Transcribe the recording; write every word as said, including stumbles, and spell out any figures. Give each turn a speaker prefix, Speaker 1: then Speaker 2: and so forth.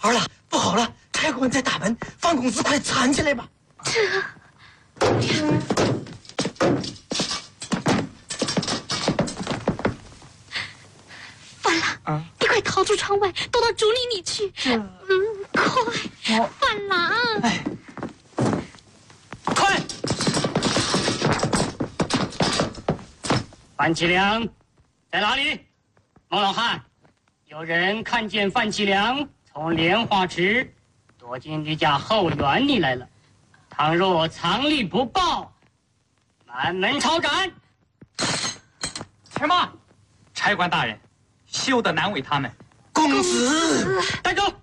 Speaker 1: 儿了，不好了！差官在大门，方公子快藏起来吧！
Speaker 2: 这，范郎，啊、你快逃出窗外，躲到竹林里去！嗯，快，范郎！哎，
Speaker 3: 快！范其良在哪里？孟老汉，有人看见范其良从莲花池躲进你家后园里来了。倘若藏匿不报，满门抄斩。
Speaker 4: 且慢，差官大人，休得难为他们。
Speaker 1: 公子，
Speaker 3: 带走。